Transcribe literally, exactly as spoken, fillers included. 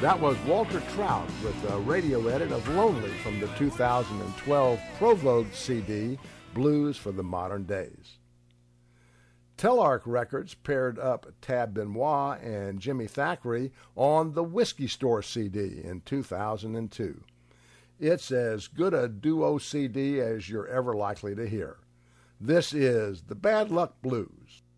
That was Walter Trout with a radio edit of Lonely from the two thousand twelve Provogue C D, Blues for the Modern Days. Telarc Records paired up Tab Benoit and Jimmy Thackeray on the Whiskey Store C D in two thousand two. It's as good a duo C D as you're ever likely to hear. This is the Bad Luck Blues.